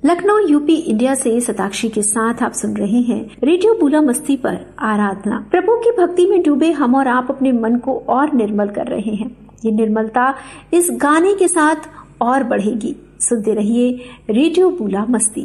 Lucknow UP India से शताक्षी के साथ आप सुन रहे हैं रेडियो बुला मस्ती पर आराधना। प्रभु की भक्ति में डूबे हम और आप अपने मन को और निर्मल कर रहे हैं। ये निर्मलता इस गाने के साथ और बढ़ेगी। सुनते रहिए रेडियो बुला मस्ती।